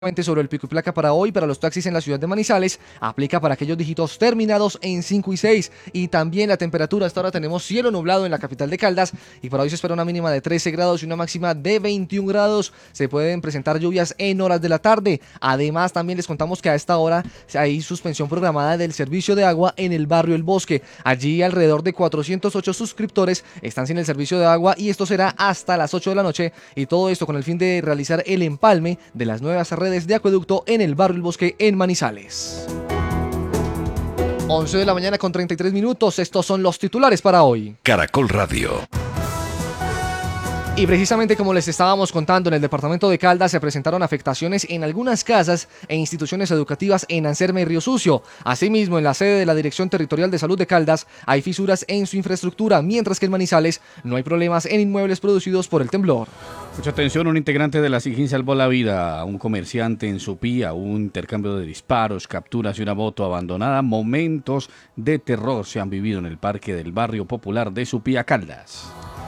Sobre el pico y placa para hoy, para los taxis en la ciudad de Manizales, aplica para aquellos dígitos terminados en 5 y 6. Y también la temperatura, hasta ahora tenemos cielo nublado en la capital de Caldas y para hoy se espera una mínima de 13 grados y una máxima de 21 grados. Se pueden presentar lluvias en horas de la tarde. Además, también les contamos que a esta hora hay suspensión programada del servicio de agua en el barrio El Bosque. Allí alrededor de 408 suscriptores están sin el servicio de agua y esto será hasta las 8 de la noche. Y todo esto con el fin de realizar el empalme de las nuevas redes de acueducto en el barrio El Bosque en Manizales. 11 de la mañana con 33 minutos. Estos son los titulares para hoy. Caracol Radio. Y precisamente como les estábamos contando, en el departamento de Caldas se presentaron afectaciones en algunas casas e instituciones educativas en Anserma y Río Sucio. Asimismo, en la sede de la Dirección Territorial de Salud de Caldas hay fisuras en su infraestructura, mientras que en Manizales no hay problemas en inmuebles producidos por el temblor. Mucha atención, un integrante de la SIGIN salvó la vida a un comerciante en Supía, un intercambio de disparos, capturas y una moto abandonada. Momentos de terror se han vivido en el parque del barrio popular de Supía, Caldas.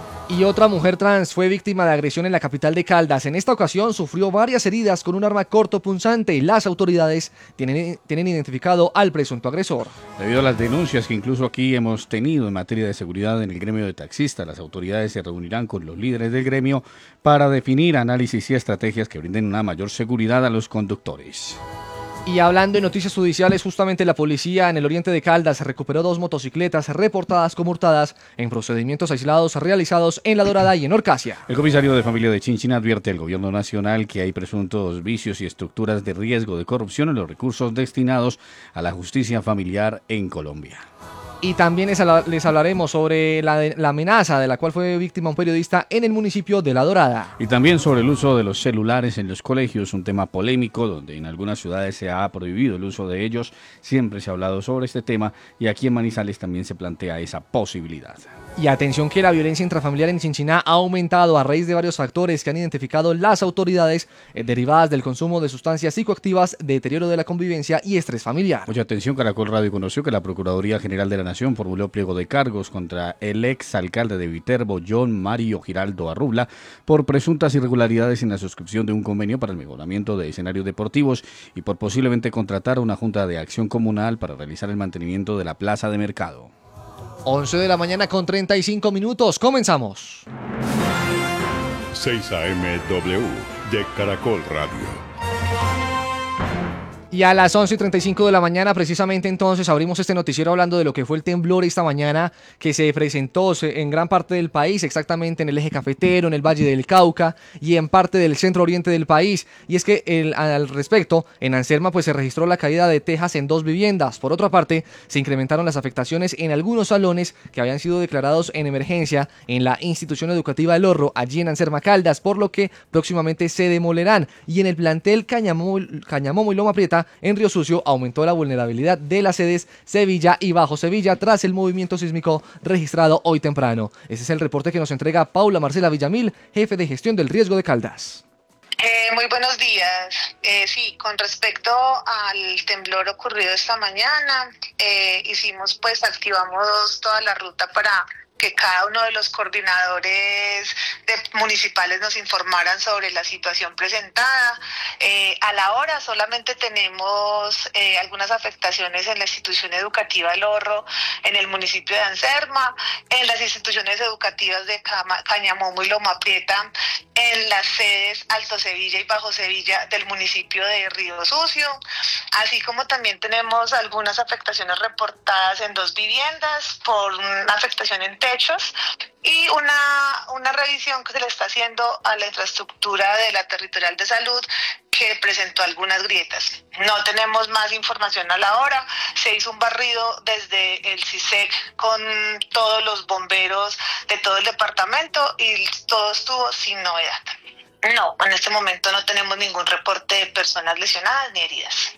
Y otra mujer trans fue víctima de agresión en la capital de Caldas. En esta ocasión sufrió varias heridas con un arma cortopunzante y las autoridades tienen identificado al presunto agresor. Debido a las denuncias que incluso aquí hemos tenido en materia de seguridad en el gremio de taxistas, las autoridades se reunirán con los líderes del gremio para definir análisis y estrategias que brinden una mayor seguridad a los conductores. Y hablando de noticias judiciales, justamente la policía en el oriente de Caldas recuperó 2 motocicletas reportadas como hurtadas en procedimientos aislados realizados en La Dorada y en Orcasia. El comisario de familia de Chinchina advierte al gobierno nacional que hay presuntos vicios y estructuras de riesgo de corrupción en los recursos destinados a la justicia familiar en Colombia. Y también les hablaremos sobre la amenaza de la cual fue víctima un periodista en el municipio de La Dorada. Y también sobre el uso de los celulares en los colegios, un tema polémico donde en algunas ciudades se ha prohibido el uso de ellos. Siempre se ha hablado sobre este tema y aquí en Manizales también se plantea esa posibilidad. Y atención que la violencia intrafamiliar en Chinchiná ha aumentado a raíz de varios factores que han identificado las autoridades derivadas del consumo de sustancias psicoactivas, deterioro de la convivencia y estrés familiar. Mucha atención, Caracol Radio conoció que la Procuraduría General de la Nación formuló pliego de cargos contra el ex alcalde de Viterbo, John Mario Giraldo Arrubla, por presuntas irregularidades en la suscripción de un convenio para el mejoramiento de escenarios deportivos y por posiblemente contratar a una junta de acción comunal para realizar el mantenimiento de la plaza de mercado. 11 de la mañana con 35 minutos. Comenzamos. 6 AM-W de Caracol Radio. Y a las 11:35 de la mañana, precisamente entonces, abrimos este noticiero hablando de lo que fue el temblor esta mañana que se presentó en gran parte del país, exactamente en el eje cafetero, en el Valle del Cauca y en parte del centro oriente del país. Y es que al respecto, en Anserma pues se registró la caída de tejas en 2 viviendas. Por otra parte, se incrementaron las afectaciones en algunos salones que habían sido declarados en emergencia en la institución educativa El Horro, allí en Anserma, Caldas, por lo que próximamente se demolerán. Y en el plantel Cañamomo y Loma Prieta, en Río Sucio, aumentó la vulnerabilidad de las sedes Sevilla y Bajo Sevilla tras el movimiento sísmico registrado hoy temprano. Ese es el reporte que nos entrega Paula Marcela Villamil, jefe de gestión del riesgo de Caldas. Muy buenos días. Sí, con respecto al temblor ocurrido esta mañana, activamos toda la ruta para que cada uno de los coordinadores municipales nos informaran sobre la situación presentada. A la hora solamente tenemos algunas afectaciones en la institución educativa El Horro, en el municipio de Anserma, en las instituciones educativas de Cañamomo y Loma Prieta, en las sedes Alto Sevilla y Bajo Sevilla del municipio de Río Sucio, así como también tenemos algunas afectaciones reportadas en 2 viviendas por una afectación en techos y una revisión que se le está haciendo a la infraestructura de la Territorial de Salud que presentó algunas grietas. No tenemos más información a la hora. Se hizo un barrido desde el CISEC con todos los bomberos de todo el departamento y todo estuvo sin novedad. No, en este momento no tenemos ningún reporte de personas lesionadas ni heridas.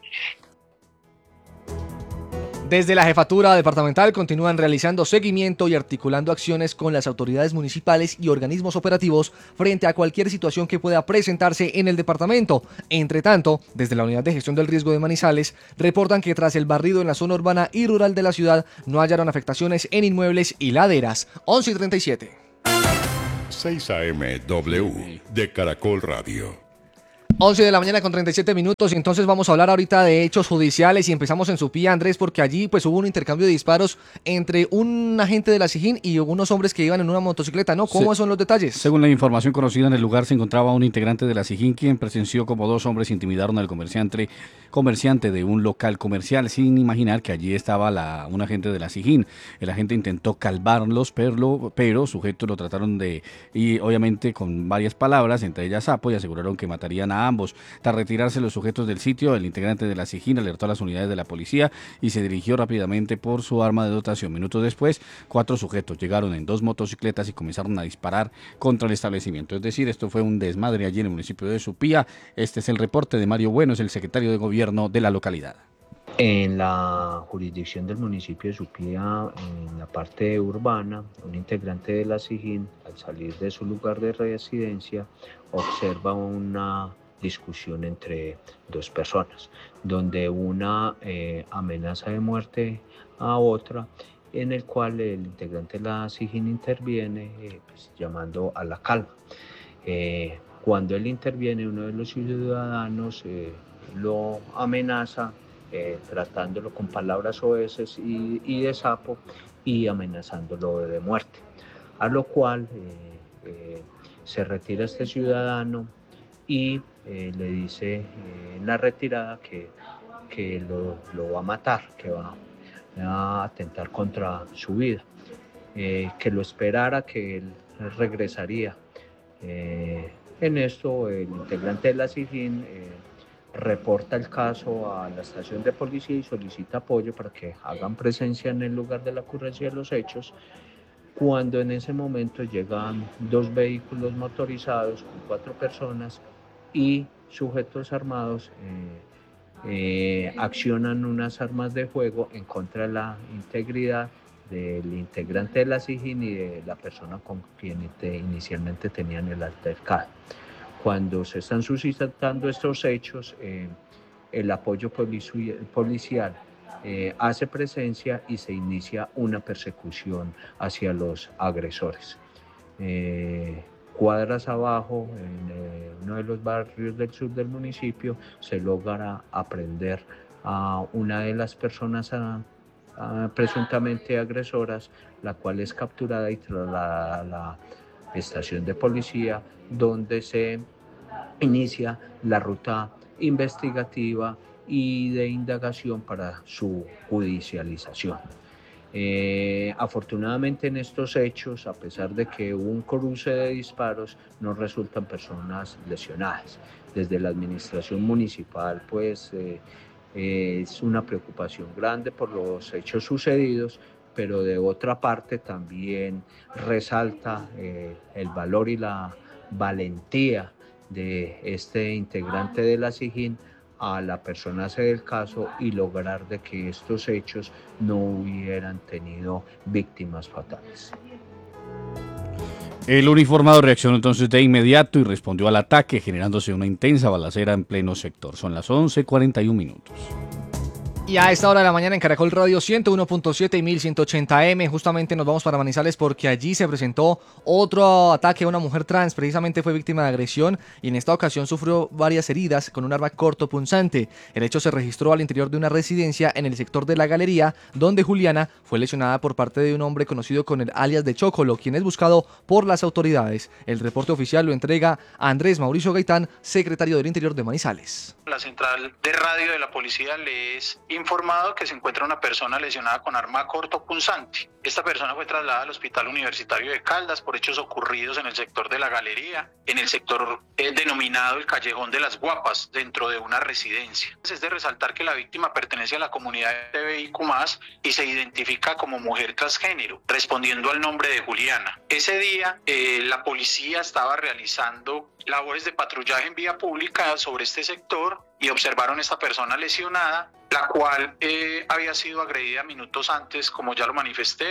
Desde la jefatura departamental continúan realizando seguimiento y articulando acciones con las autoridades municipales y organismos operativos frente a cualquier situación que pueda presentarse en el departamento. Entre tanto, desde la Unidad de Gestión del Riesgo de Manizales, reportan que tras el barrido en la zona urbana y rural de la ciudad, no hallaron afectaciones en inmuebles y laderas. 11:37. 6 AM-W de Caracol Radio. 11 de la mañana con 37 minutos y entonces vamos a hablar ahorita de hechos judiciales y empezamos en Supía, Andrés, porque allí pues hubo un intercambio de disparos entre un agente de la SIJIN y unos hombres que iban en una motocicleta, ¿no? ¿Cómo son los detalles? Según la información conocida, en el lugar se encontraba un integrante de la SIJIN quien presenció como dos hombres intimidaron al comerciante de un local comercial sin imaginar que allí estaba un agente de la SIJIN. El agente intentó calmarlos, pero sujetos lo trataron y obviamente con varias palabras, entre ellas sapo, y aseguraron que matarían a ambos. Tras retirarse los sujetos del sitio, el integrante de la SIJIN alertó a las unidades de la policía y se dirigió rápidamente por su arma de dotación. Minutos después, 4 sujetos llegaron en 2 motocicletas y comenzaron a disparar contra el establecimiento. Es decir, esto fue un desmadre allí en el municipio de Supía. Este es el reporte de Mario Bueno, es el secretario de gobierno de la localidad. En la jurisdicción del municipio de Supía, en la parte urbana, un integrante de la SIJIN, al salir de su lugar de residencia, observa una discusión entre 2 personas, donde una amenaza de muerte a otra, en el cual el integrante de la SIJIN interviene pues, llamando a la calma. Cuando él interviene, uno de los ciudadanos lo amenaza, tratándolo con palabras soeces y de sapo y amenazándolo de muerte. A lo cual se retira este ciudadano y le dice en la retirada que lo va a matar, que va a atentar contra su vida, que lo esperara, que él regresaría. En esto el integrante de la SIJIN reporta el caso a la estación de policía y solicita apoyo para que hagan presencia en el lugar de la ocurrencia de los hechos, cuando en ese momento llegan 2 vehículos motorizados con 4 personas y sujetos armados accionan unas armas de fuego en contra de la integridad del integrante de la SIJIN y de la persona con quien inicialmente tenían el altercado. Cuando se están suscitando estos hechos, el apoyo policial hace presencia y se inicia una persecución hacia los agresores. Cuadras abajo, en uno de los barrios del sur del municipio, se logra aprehender a una de las personas presuntamente agresoras, la cual es capturada y trasladada a la estación de policía, donde se inicia la ruta investigativa y de indagación para su judicialización. Afortunadamente en estos hechos, a pesar de que hubo un cruce de disparos, no resultan personas lesionadas. Desde la administración municipal, pues es una preocupación grande por los hechos sucedidos, pero de otra parte también resalta el valor y la valentía de este integrante de la SIJIN a la personarse del caso y lograr de que estos hechos no hubieran tenido víctimas fatales. El uniformado reaccionó entonces de inmediato y respondió al ataque, generándose una intensa balacera en pleno sector. Son las 11:41. Y a esta hora de la mañana en Caracol Radio 101.7 y 1180M, justamente nos vamos para Manizales porque allí se presentó otro ataque a una mujer trans, precisamente fue víctima de agresión y en esta ocasión sufrió varias heridas con un arma cortopunzante. El hecho se registró al interior de una residencia en el sector de La Galería, donde Juliana fue lesionada por parte de un hombre conocido con el alias de Chocolo, quien es buscado por las autoridades. El reporte oficial lo entrega a Andrés Mauricio Gaitán, secretario del Interior de Manizales. La central de radio de la policía les informado que se encuentra una persona lesionada con arma cortopunzante. Esta persona fue trasladada al Hospital Universitario de Caldas por hechos ocurridos en el sector de La Galería, en el sector denominado el Callejón de las Guapas, dentro de una residencia. Es de resaltar que la víctima pertenece a la comunidad LGBTIQ+, y se identifica como mujer transgénero, respondiendo al nombre de Juliana. Ese día, la policía estaba realizando labores de patrullaje en vía pública sobre este sector y observaron a esta persona lesionada, la cual había sido agredida minutos antes, como ya lo manifesté,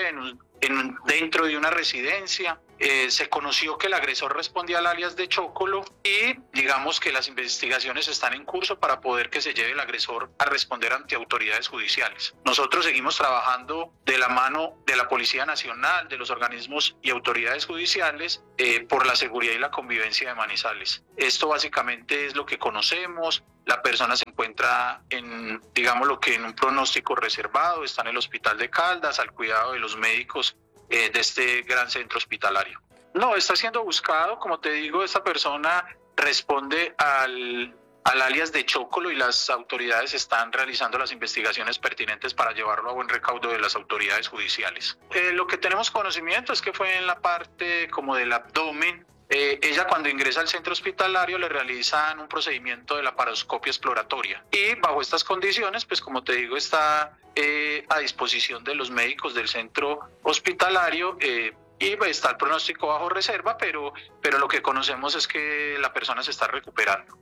dentro de una residencia. Se conoció que el agresor respondía al alias de Chocolo y digamos que las investigaciones están en curso para poder que se lleve el agresor a responder ante autoridades judiciales. Nosotros seguimos trabajando de la mano de la Policía Nacional, de los organismos y autoridades judiciales por la seguridad y la convivencia de Manizales. Esto básicamente es lo que conocemos. La persona se encuentra en un pronóstico reservado, está en el hospital de Caldas al cuidado de los médicos de este gran centro hospitalario. No, está siendo buscado, como te digo, esta persona responde al alias de Chocolo y las autoridades están realizando las investigaciones pertinentes para llevarlo a buen recaudo de las autoridades judiciales. Lo que tenemos conocimiento es que fue en la parte como del abdomen. Ella cuando ingresa al centro hospitalario le realizan un procedimiento de laparoscopia exploratoria y bajo estas condiciones, pues como te digo, está a disposición de los médicos del centro hospitalario y está el pronóstico bajo reserva, pero lo que conocemos es que la persona se está recuperando.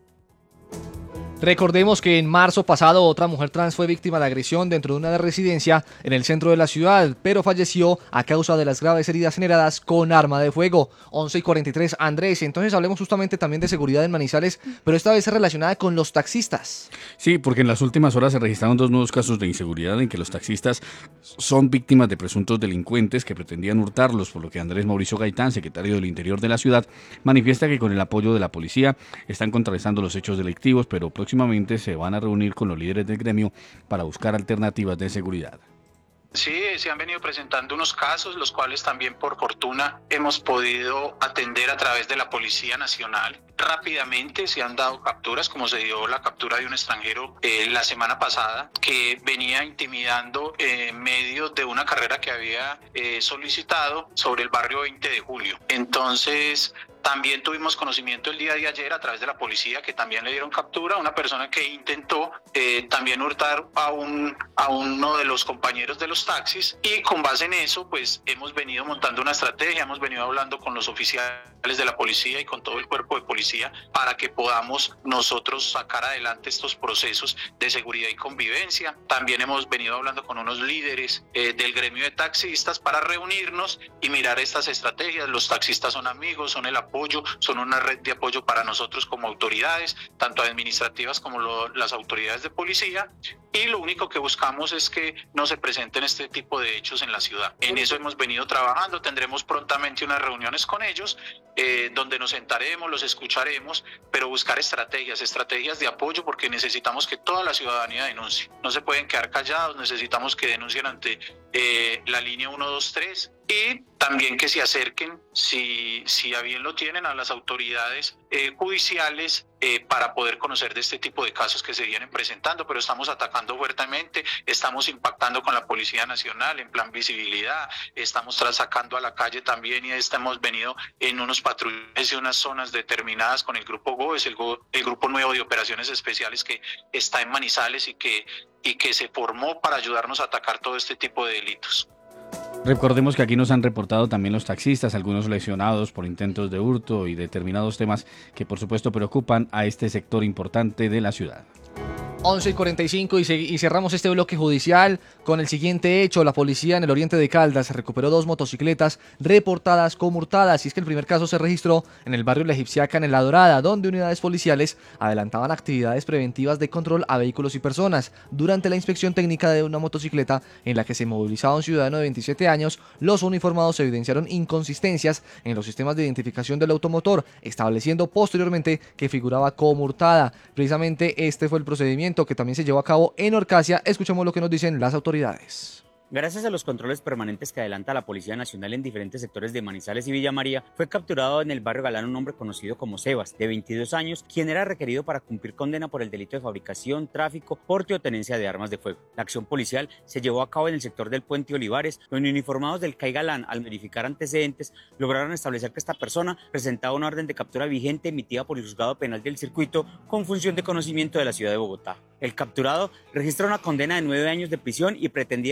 Recordemos que en marzo pasado otra mujer trans fue víctima de agresión dentro de una residencia en el centro de la ciudad, pero falleció a causa de las graves heridas generadas con arma de fuego. 11:43, Andrés, entonces hablemos justamente también de seguridad en Manizales, pero esta vez relacionada con los taxistas. Sí, porque en las últimas horas se registraron 2 nuevos casos de inseguridad en que los taxistas son víctimas de presuntos delincuentes que pretendían hurtarlos, por lo que Andrés Mauricio Gaitán, secretario del Interior de la ciudad, manifiesta que con el apoyo de la policía están contrarrestando los hechos delictivos, pero próximamente se van a reunir con los líderes del gremio para buscar alternativas de seguridad. Sí, se han venido presentando unos casos, los cuales también por fortuna hemos podido atender a través de la Policía Nacional. Rápidamente se han dado capturas, como se dio la captura de un extranjero la semana pasada, que venía intimidando en medio de una carrera que había solicitado sobre el barrio 20 de julio. Entonces, también tuvimos conocimiento el día de ayer a través de la policía que también le dieron captura a una persona que intentó también hurtar a uno de los compañeros de los taxis, y con base en eso pues hemos venido montando una estrategia, hemos venido hablando con los oficiales de la policía y con todo el cuerpo de policía para que podamos nosotros sacar adelante estos procesos de seguridad y convivencia. También hemos venido hablando con unos líderes del gremio de taxistas para reunirnos y mirar estas estrategias. Los taxistas son amigos, son el apoyo, son una red de apoyo para nosotros como autoridades, tanto administrativas como las autoridades de policía, y lo único que buscamos es que no se presenten este tipo de hechos en la ciudad. En eso hemos venido trabajando, tendremos prontamente unas reuniones con ellos, donde nos sentaremos, los escucharemos, pero buscar estrategias de apoyo, porque necesitamos que toda la ciudadanía denuncie. No se pueden quedar callados, necesitamos que denuncien ante la línea 123, y también que se acerquen, si a bien lo tienen, a las autoridades judiciales para poder conocer de este tipo de casos que se vienen presentando. Pero estamos atacando fuertemente, estamos impactando con la Policía Nacional en plan visibilidad, estamos sacando a la calle también, y hemos venido en unos patrullajes y unas zonas determinadas con el Grupo GOES, el Grupo Nuevo de Operaciones Especiales que está en Manizales y que se formó para ayudarnos a atacar todo este tipo de delitos. Recordemos que aquí nos han reportado también los taxistas, algunos lesionados por intentos de hurto y determinados temas que por supuesto preocupan a este sector importante de la ciudad. 11:45 y cerramos este bloque judicial con el siguiente hecho. La policía en el oriente de Caldas recuperó 2 motocicletas reportadas como hurtadas, y es que el primer caso se registró en el barrio La Egipciaca, en La Dorada, donde unidades policiales adelantaban actividades preventivas de control a vehículos y personas. Durante la inspección técnica de una motocicleta en la que se movilizaba un ciudadano de 27 años, los uniformados evidenciaron inconsistencias en los sistemas de identificación del automotor, estableciendo posteriormente que figuraba como hurtada. Precisamente este fue el procedimiento que también se llevó a cabo en Orcasia. Escuchemos lo que nos dicen las autoridades. Gracias a los controles permanentes que adelanta la Policía Nacional en diferentes sectores de Manizales y Villa María, fue capturado en el barrio Galán un hombre conocido como Sebas, de 22 años, quien era requerido para cumplir condena por el delito de fabricación, tráfico, porte o tenencia de armas de fuego. La acción policial se llevó a cabo en el sector del Puente Olivares, donde uniformados del CAI Galán, al verificar antecedentes, lograron establecer que esta persona presentaba una orden de captura vigente emitida por el Juzgado Penal del Circuito con función de conocimiento de la ciudad de Bogotá. El capturado registró una condena de 9 años de prisión y pretendía evadir la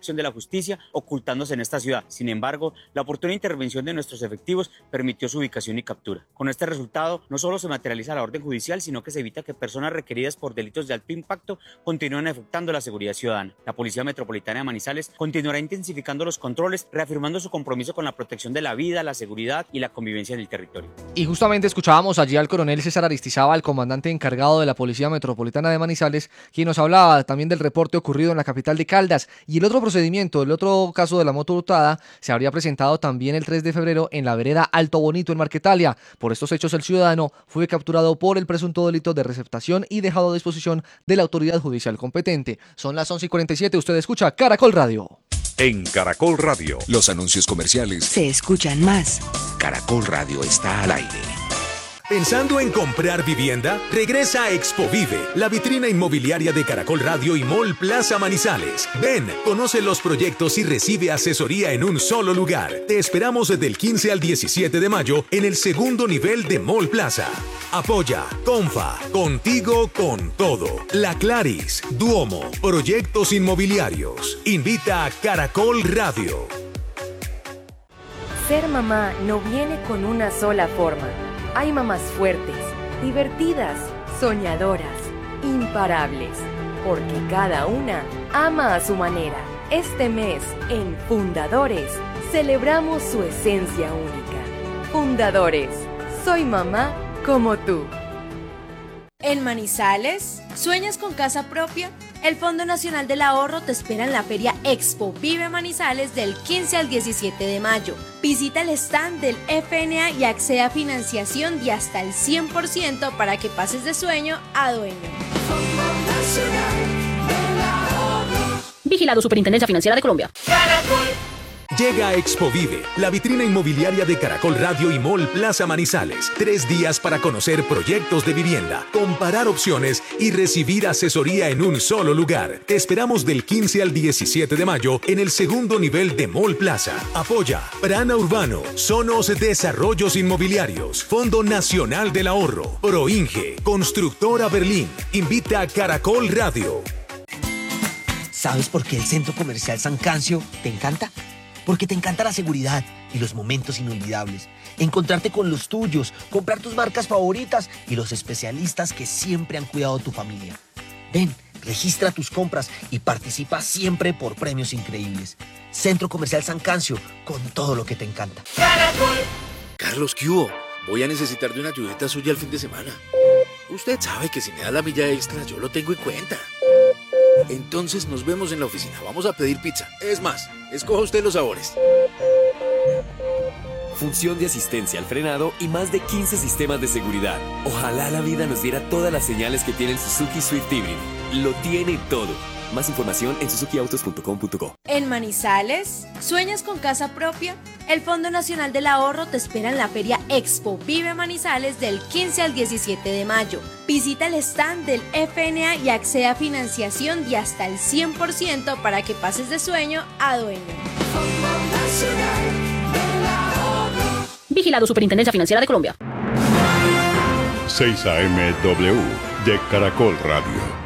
acción de la justicia ocultándose en esta ciudad. Sin embargo, la oportuna intervención de nuestros efectivos permitió su ubicación y captura. Con este resultado, no solo se materializa la orden judicial, sino que se evita que personas requeridas por delitos de alto impacto continúen afectando la seguridad ciudadana. La Policía Metropolitana de Manizales continuará intensificando los controles, reafirmando su compromiso con la protección de la vida, la seguridad y la convivencia en el territorio. Y justamente escuchábamos allí al coronel César Aristizábal, comandante encargado de la Policía Metropolitana de Manizales, quien nos hablaba también del reporte ocurrido en la capital de Caldas. Y el otro procedimiento, el otro caso de la moto hurtada, se habría presentado también el 3 de febrero en la vereda Alto Bonito en Marquetalia. Por estos hechos, el ciudadano fue capturado por el presunto delito de receptación y dejado a disposición de la autoridad judicial competente. Son las 11:47, usted escucha Caracol Radio. En Caracol Radio. Los anuncios comerciales se escuchan más. Caracol Radio está al aire. ¿Pensando en comprar vivienda? Regresa a Expovive, la vitrina inmobiliaria de Caracol Radio y Mall Plaza Manizales. Ven, conoce los proyectos y recibe asesoría en un solo lugar. Te esperamos desde el 15 al 17 de mayo en el segundo nivel de Mall Plaza. Apoya, Confa, contigo con todo. La Claris, Duomo, Proyectos Inmobiliarios. Invita a Caracol Radio. Ser mamá no viene con una sola forma. Hay mamás fuertes, divertidas, soñadoras, imparables, porque cada una ama a su manera. Este mes, en Fundadores, celebramos su esencia única. Fundadores, soy mamá como tú. En Manizales, ¿sueñas con casa propia? El Fondo Nacional del Ahorro te espera en la Feria Expovive Manizales del 15 al 17 de mayo. Visita el stand del FNA y accede a financiación de hasta el 100% para que pases de sueño a dueño. Vigilado Superintendencia Financiera de Colombia. Llega a Expovive, la vitrina inmobiliaria de Caracol Radio y Mall Plaza Manizales. 3 días para conocer proyectos de vivienda, comparar opciones y recibir asesoría en un solo lugar. Te esperamos del 15 al 17 de mayo en el segundo nivel de Mall Plaza. Apoya Prana Urbano, Sonos Desarrollos Inmobiliarios, Fondo Nacional del Ahorro, Proinge, Constructora Berlín. Invita a Caracol Radio. ¿Sabes por qué el Centro Comercial San Cancio te encanta? Porque te encanta la seguridad y los momentos inolvidables. Encontrarte con los tuyos, comprar tus marcas favoritas y los especialistas que siempre han cuidado de tu familia. Ven, registra tus compras y participa siempre por premios increíbles. Centro Comercial San Cancio, con todo lo que te encanta. Carlos, ¿qué hubo? Voy a necesitar de una ayudita suya el fin de semana. Usted sabe que si me da la milla extra, yo lo tengo en cuenta. Entonces nos vemos en la oficina. Vamos a pedir pizza. Es más, escoja usted los sabores. Función de asistencia al frenado y más de 15 sistemas de seguridad. Ojalá la vida nos diera todas las señales que tiene el Suzuki Swift Hybrid. Lo tiene todo. Más información en suzukiautos.com.co. En Manizales, ¿sueñas con casa propia? El Fondo Nacional del Ahorro te espera en la Feria Expovive Manizales del 15 al 17 de mayo. Visita el stand del FNA y accede a financiación de hasta el 100% para que pases de sueño a dueño. Vigilado Superintendencia Financiera de Colombia. 6 AM-W de Caracol Radio.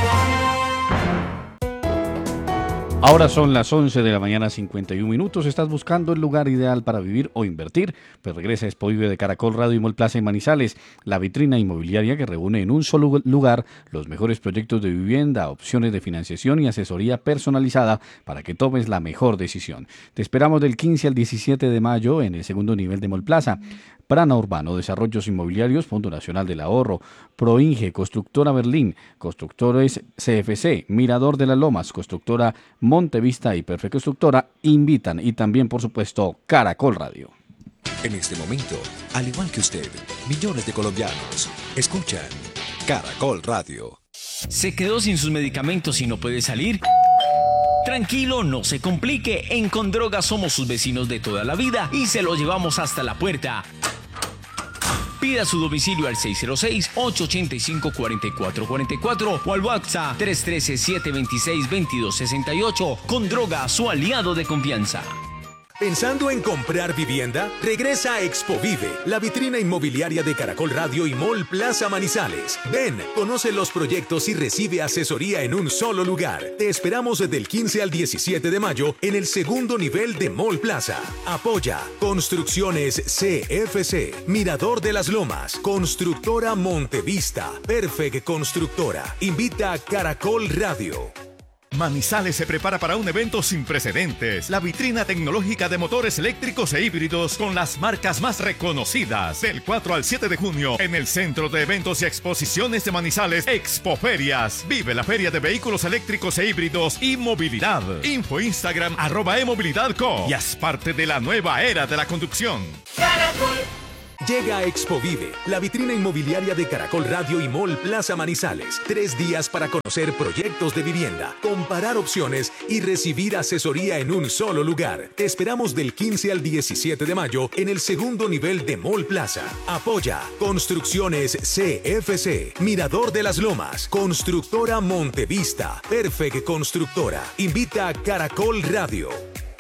Ahora son las 11 de la mañana, 51 minutos. ¿Estás buscando el lugar ideal para vivir o invertir? Pues regresa a Expovive de Caracol Radio y Mall Plaza en Manizales, la vitrina inmobiliaria que reúne en un solo lugar los mejores proyectos de vivienda, opciones de financiación y asesoría personalizada para que tomes la mejor decisión. Te esperamos del 15 al 17 de mayo en el segundo nivel de Mall Plaza. Prana Urbano, Desarrollos Inmobiliarios, Fondo Nacional del Ahorro, Proinge, Constructora Berlín, Constructores CFC, Mirador de las Lomas, Constructora Montevista y Perfect Constructora invitan, y también, por supuesto, Caracol Radio. En este momento, al igual que usted, millones de colombianos escuchan Caracol Radio. ¿Se quedó sin sus medicamentos y no puede salir? Tranquilo, no se complique. En Condroga somos sus vecinos de toda la vida y se lo llevamos hasta la puerta. Pida su domicilio al 606-885-4444 o al WhatsApp 313-726-2268. Condroga, su aliado de confianza. ¿Pensando en comprar vivienda? Regresa a Expovive, la vitrina inmobiliaria de Caracol Radio y Mall Plaza Manizales. Ven, conoce los proyectos y recibe asesoría en un solo lugar. Te esperamos desde el 15 al 17 de mayo en el segundo nivel de Mall Plaza. Apoya Construcciones CFC, Mirador de las Lomas, Constructora Montevista, Perfect Constructora. Invita a Caracol Radio. Manizales se prepara para un evento sin precedentes, la vitrina tecnológica de motores eléctricos e híbridos con las marcas más reconocidas. Del 4 al 7 de junio, en el Centro de Eventos y Exposiciones de Manizales, Expoferias. Vive la feria de vehículos eléctricos e híbridos y movilidad. Info Instagram @emovilidadco y haz parte de la nueva era de la conducción. Caracol. Llega a Expovive, la vitrina inmobiliaria de Caracol Radio y Mall Plaza Manizales. 3 días para conocer proyectos de vivienda, comparar opciones y recibir asesoría en un solo lugar. Te esperamos del 15 al 17 de mayo en el segundo nivel de Mall Plaza. Apoya Construcciones CFC, Mirador de las Lomas, Constructora Montevista, Perfect Constructora. Invita a Caracol Radio.